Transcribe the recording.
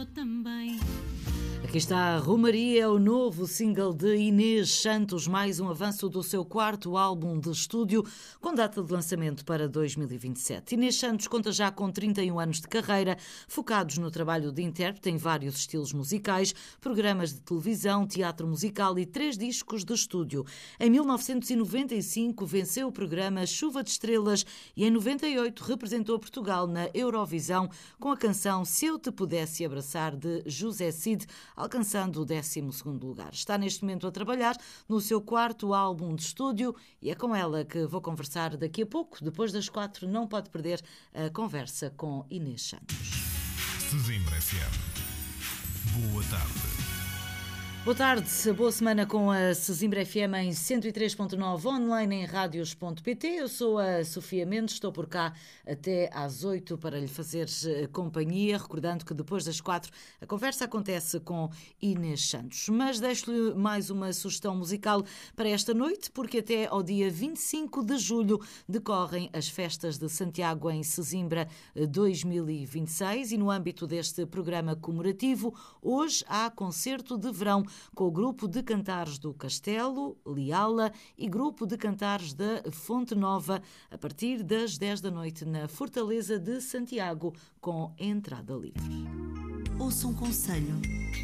Também. Aqui está Romaria, o novo single de Inês Santos, mais um avanço do seu quarto álbum de estúdio, com data de lançamento para 2027. Inês Santos conta já com 31 anos de carreira, focados no trabalho de intérprete em vários estilos musicais, programas de televisão, teatro musical e 3 discos de estúdio. Em 1995 venceu o programa Chuva de Estrelas e em 98 representou Portugal na Eurovisão com a canção Se Eu Te Pudesse Abraçar, de José Cid, alcançando o 12º lugar. Está neste momento a trabalhar no seu quarto álbum de estúdio e é com ela que vou conversar daqui a pouco. Depois das 4, não pode perder a conversa com Inês Santos. Sesimbra FM. Boa tarde. Boa tarde, boa semana com a Sesimbra FM em 103.9, online em radios.pt. Eu sou a Sofia Mendes, estou por cá até às 8 para lhe fazer companhia, recordando que depois das 4 a conversa acontece com Inês Santos. Mas deixo-lhe mais uma sugestão musical para esta noite, porque até ao dia 25 de julho decorrem as festas de Santiago em Sesimbra 2026 e no âmbito deste programa comemorativo, hoje há concerto de verão com o grupo de cantares do Castelo, Liala e grupo de cantares da Fonte Nova, a partir das 10 da noite na Fortaleza de Santiago, com entrada livre. Ouça um conselho.